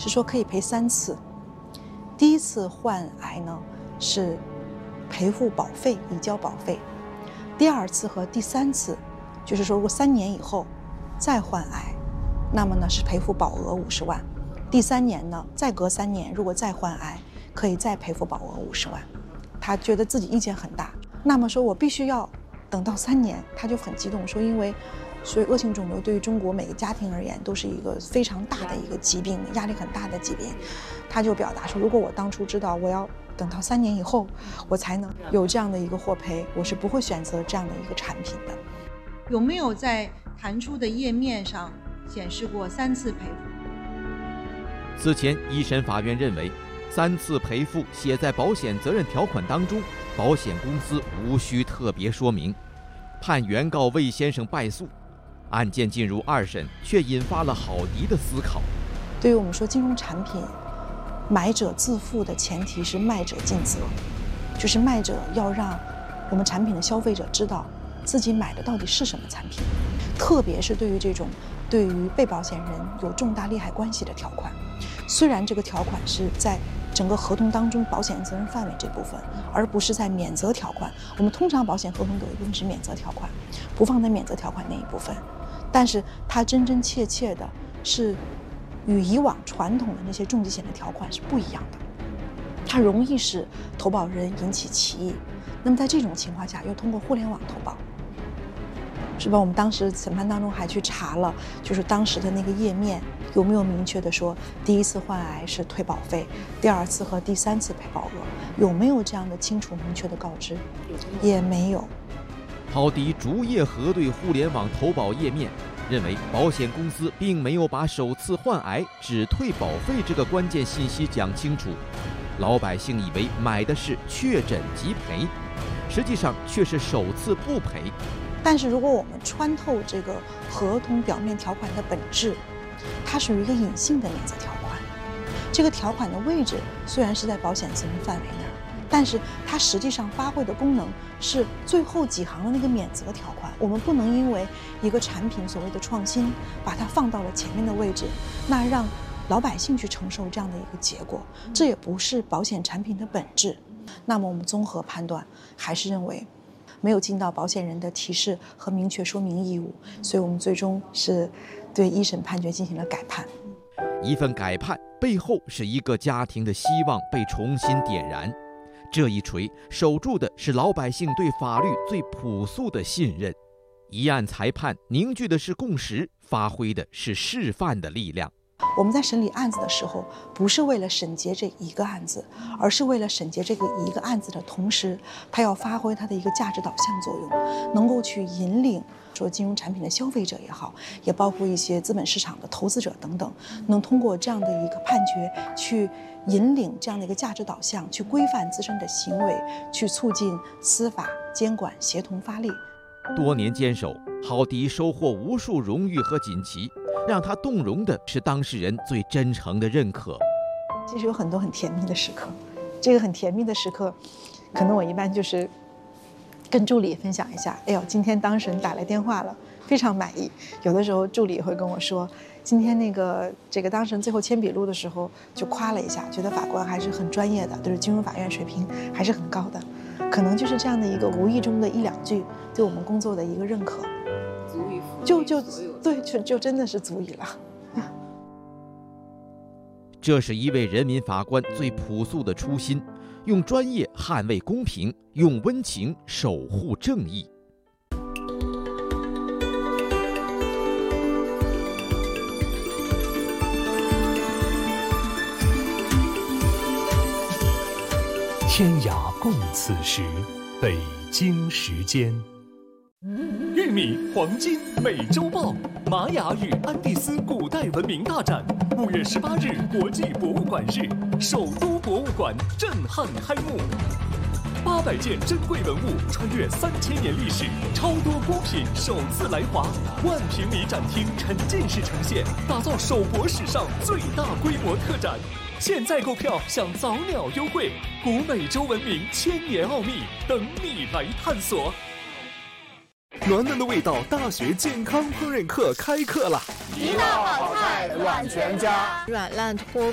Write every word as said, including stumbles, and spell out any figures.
是说可以赔三次。第一次患癌呢是赔付保费，已交保费；第二次和第三次，就是说如果三年以后再患癌，那么呢是赔付保额五十万；第三年呢，再隔三年如果再患癌，可以再赔付保额五十万。他觉得自己意见很大，那么说我必须要等到三年，他就很激动说，因为所以恶性肿瘤对于中国每个家庭而言都是一个非常大的一个疾病，压力很大的疾病。他就表达说，如果我当初知道我要等到三年以后我才能有这样的一个获赔，我是不会选择这样的一个产品的。 有没有在弹出的页面上显示过三次赔付？ 此前一审法院认为，三次赔付写在保险责任条款当中，保险公司无需特别说明，判原告魏先生败诉。案件进入二审，却引发了郝迪的思考。 对于我们说金融产品，买者自负的前提是卖者尽责，就是卖者要让我们产品的消费者知道自己买的到底是什么产品，特别是对于这种对于被保险人有重大利害关系的条款。虽然这个条款是在整个合同当中保险责任范围这部分，而不是在免责条款。我们通常保险合同有一部分是免责条款，不放在免责条款那一部分，但是它真真切切的是与以往传统的那些重疾险的条款是不一样的，它容易使投保人引起歧义。那么在这种情况下，又通过互联网投保，是吧？我们当时审判当中还去查了，就是当时的那个页面有没有明确的说，第一次患癌是退保费，第二次和第三次赔保额，有没有这样的清楚明确的告知？也没有。 郝迪逐页核对互联网投保页面，认为保险公司并没有把首次患癌只退保费这个关键信息讲清楚，老百姓以为买的是确诊即赔，实际上却是首次不赔。 但是如果我们穿透这个合同表面条款的本质，它属于一个隐性的免责条款。这个条款的位置虽然是在保险责任范围那儿，但是它实际上发挥的功能是最后几行的那个免责条款。我们不能因为一个产品所谓的创新，把它放到了前面的位置，那让老百姓去承受这样的一个结果，这也不是保险产品的本质。那么我们综合判断，还是认为没有尽到保险人的提示和明确说明义务，所以我们最终是对一审判决进行了改判。 一份改判背后是一个家庭的希望被重新点燃，这一锤守住的是老百姓对法律最朴素的信任。一案裁判凝聚的是共识，发挥的是示范的力量。 我们在审理案子的时候，不是为了审结这一个案子，而是为了审结这个一个案子的同时，它要发挥它的一个价值导向作用，能够去引领说金融产品的消费者也好，也包括一些资本市场的投资者等等，能通过这样的一个判决去引领这样的一个价值导向，去规范自身的行为，去促进司法监管协同发力。 多年坚守，郝迪收获无数荣誉和锦旗，让他动容的是当事人最真诚的认可。 其实有很多很甜蜜的时刻，这个很甜蜜的时刻，可能我一般就是跟助理分享一下，哎呦，今天当事人打来电话了，非常满意。有的时候助理也会跟我说，今天那个这个当事人最后签笔录的时候就夸了一下，觉得法官还是很专业的，对金融法院水平还是很高的。可能就是这样的一个无意中的一两句，对我们工作的一个认可， 足以就就对，就就真的是足以了。 这是一位人民法官最朴素的初心，用专业捍卫公平，用温情守护正义。 天涯共此时，北京时间。 玉米黄金美洲豹，玛雅与安第斯古代文明大展，五月十八日国际博物馆日，首都博物馆震撼开幕。八百件珍贵文物穿越三千年历史，超多孤品首次来华，万平米展厅沉浸式呈现，打造首博史上最大规模特展。现在购票享早鸟优惠，古美洲文明千年奥秘等你来探索。暖暖的味道大学健康烹饪课开课啦！ 一道好菜暖全家， 软烂脱